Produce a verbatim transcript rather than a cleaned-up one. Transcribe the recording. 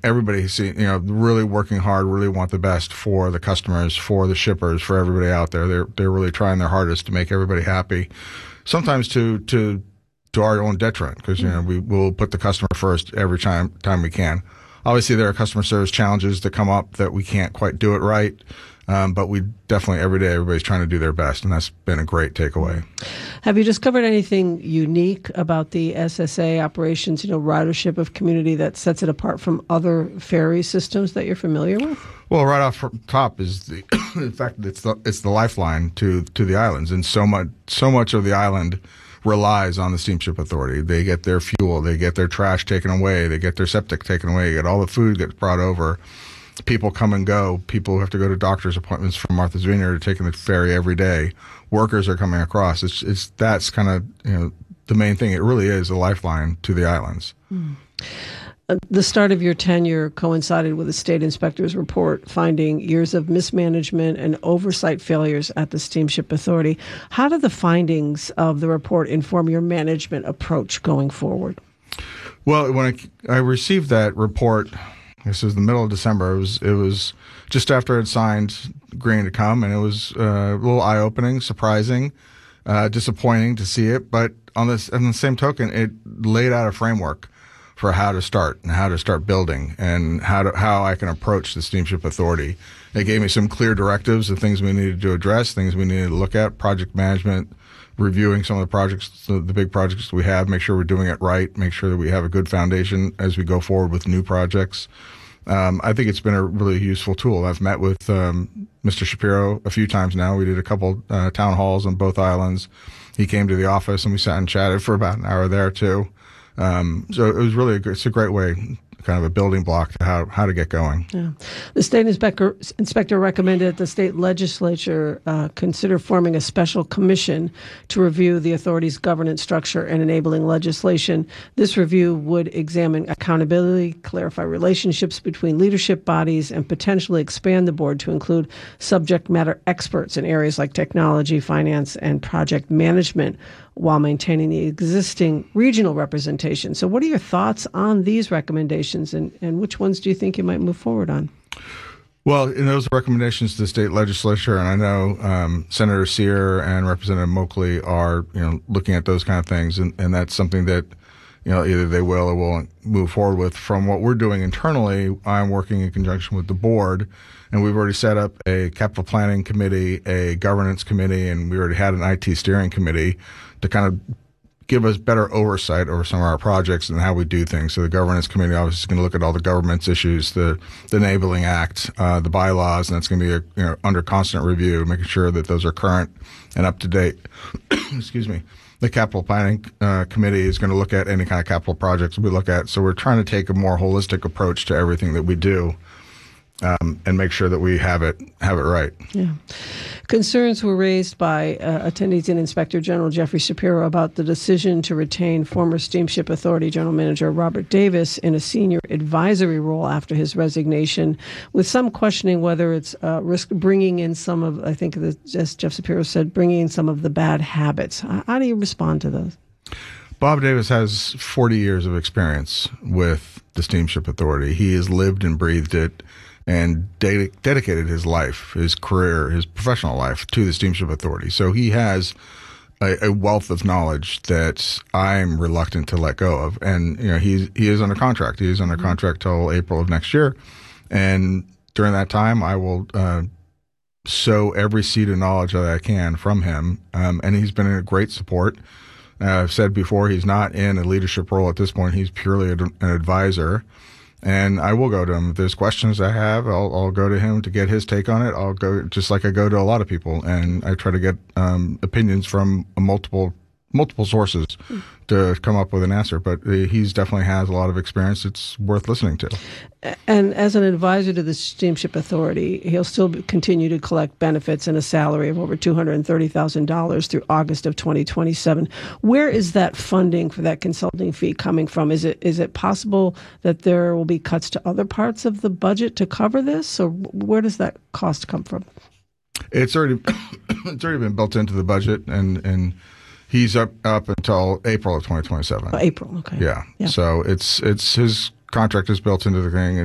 everybody, see, you know, really working hard, really want the best for the customers, for the shippers, for everybody out there. They're they're really trying their hardest to make everybody happy. Sometimes to to to our own detriment, because you know we will put the customer first every time time we can. Obviously, there are customer service challenges that come up that we can't quite do it right. Um, but we definitely, every day, everybody's trying to do their best, and that's been a great takeaway. Have you discovered anything unique about the S S A operations, you know, ridership of community that sets it apart from other ferry systems that you're familiar with? Well, right off the top is the, in fact, it's the it's the lifeline to to the islands, and so much so much of the island relies on the Steamship Authority. They get their fuel, they get their trash taken away, they get their septic taken away, they get all the food gets brought over. People come and go. People who have to go to doctor's appointments from Martha's Vineyard are taking the ferry every day. Workers are coming across. It's it's that's kind of you know the main thing. It really is a lifeline to the islands. Mm. Uh, the start of your tenure coincided with the state inspector's report finding years of mismanagement and oversight failures at the Steamship Authority. How do the findings of the report inform your management approach going forward? Well, when I, I received that report, this was the middle of December. It was it was just after I had signed agreeing to come, and it was uh, a little eye-opening, surprising, uh, disappointing to see it. But on this, on the same token, it laid out a framework for how to start and how to start building and how to, how I can approach the Steamship Authority. It gave me some clear directives of things we needed to address, things we needed to look at, project management, reviewing some of the projects, the big projects we have, make sure we're doing it right, make sure that we have a good foundation as we go forward with new projects. Um, I think it's been a really useful tool. I've met with um, Mister Shapiro a few times now. We did a couple uh, town halls on both islands. He came to the office and we sat and chatted for about an hour there too. Um, so it was really a, it's a great way, kind of a building block to how, how to get going. Yeah. The state inspector, inspector recommended the state legislature uh, consider forming a special commission to review the authority's governance structure and enabling legislation. This review would examine accountability, clarify relationships between leadership bodies, and potentially expand the board to include subject matter experts in areas like technology, finance, and project management, while maintaining the existing regional representation. So what are your thoughts on these recommendations, and, and which ones do you think you might move forward on? Well, in those recommendations to the state legislature, and I know um, Senator Sear and Representative Moakley are, you know, looking at those kind of things, and, and that's something that, you know, either they will or won't move forward with. From what we're doing internally, I'm working in conjunction with the board, and we've already set up a capital planning committee, a governance committee, and we already had an I T steering committee to kind of give us better oversight over some of our projects and how we do things. So the governance committee obviously is going to look at all the governance issues, the, the Enabling Act, uh, the bylaws, and that's going to be a, you know, under constant review, making sure that those are current and up to date. Excuse me. The capital planning uh, committee is going to look at any kind of capital projects we look at. So we're trying to take a more holistic approach to everything that we do. Um, and make sure that we have it have it right. Yeah. Concerns were raised by uh, attendees and Inspector General Jeffrey Shapiro about the decision to retain former Steamship Authority General Manager Robert Davis in a senior advisory role after his resignation, with some questioning whether it's uh, risk bringing in some of, I think, the, as Jeff Shapiro said, bringing in some of the bad habits. How do you respond to those? Bob Davis has forty years of experience with the Steamship Authority. He has lived and breathed it, and de- dedicated his life, his career, his professional life to the Steamship Authority. So he has a, a wealth of knowledge that I'm reluctant to let go of. And, you know, he's, he is under contract. He is under contract till April of next year. And during that time, I will uh, sow every seed of knowledge that I can from him. Um, and he's been a great support. Uh, I've said before, he's not in a leadership role at this point. He's purely an advisor. And I will go to him. If there's questions I have, I'll, I'll go to him to get his take on it. I'll go just like I go to a lot of people, and I try to get um, opinions from multiple multiple sources to come up with an answer. But he's definitely has a lot of experience. It's worth listening to. And as an advisor to the Steamship Authority, he'll still continue to collect benefits and a salary of over two hundred thirty thousand dollars through August of twenty twenty-seven. Where is that funding for that consulting fee coming from? Is it is it possible that there will be cuts to other parts of the budget to cover this, or where does that cost come from? It's already it's already been built into the budget, and and he's up up until April of twenty twenty-seven. Oh, April, okay. Yeah. yeah. So it's it's his contract is built into the thing.